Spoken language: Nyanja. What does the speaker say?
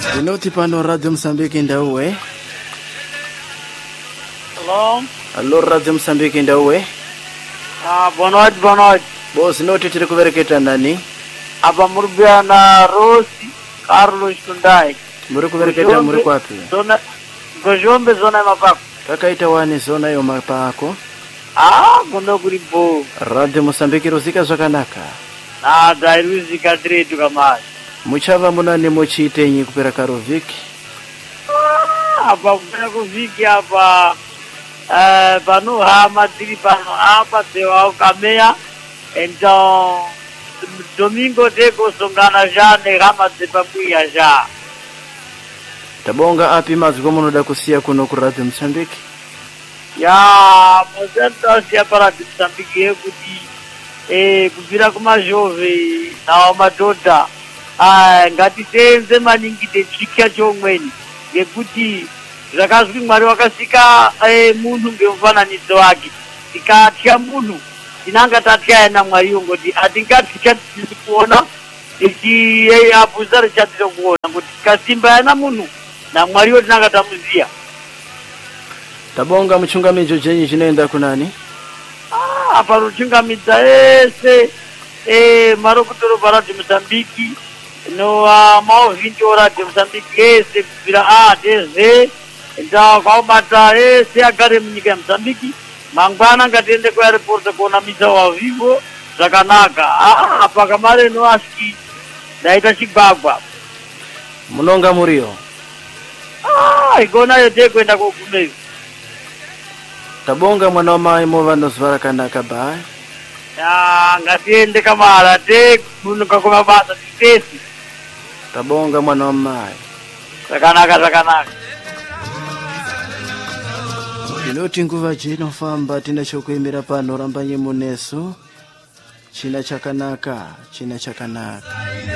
Inoti pano Radio Msambiki ndauwe. Hello. Allo Radio Msambiki ndauwe. Boa noite. Boss inoti tiri kuvereketa nani? Apa murubia na Rosi Carlos Tundai. Muri kuvereketa muri kwapi? Zona Gojombe zona ya Mapako. Kakaita wani zona yo Mapako. Kuno kuribo. Radio Msambiki rozika zvakanaka. Dairuzika diretu kamazi. Muchava munani muchitenyi kupera karoviki. Apa kupera kuviki apa pano hama tiri pano apa sewa ukamea. Então domingo teko songana já negama sepakuya já. Tabonga api maziko munoda kusiya kuno ku Radio Msambiki? Ya, mozento sia para Msambiki kuti kubvira kuma jove na madhodha ngatisenze maningi techika chomweni ngekuti zvakazwi Mwari wakasika munhu ngemufananidzo wake. Tikatya munhu tinanga tatya ena Mwari ngoti atingatya tisikuona abuza richatiro kuona kuti kasimba ena munhu na Mwari tinanga tamuziya. Tabonga muchungamidzo chenyi chinoenda kunani? Apa ruchungamidza ese marokotoro Radio Msambiki no maovinto Radio Msambiki ese kubvira deze ndakabata ese agare munyika ya Msambiki. Mangwana ngatiende ku airport kuona midza wa vivo zvakanaka. Apa kamare no aski ndaita chigwagwa. Munonga muriyo? Igona yote kwenda kogumeyo. Tabonga mwana wa mai mova nozvara kanaka bye. Ngatiende kamara te kunuka kwa basa titesi. Tabonga mwana wa mai. Zvakanaka. Inoti nguva dzinofamba tina chokuemera pano rambanye muneso. China chakanaka.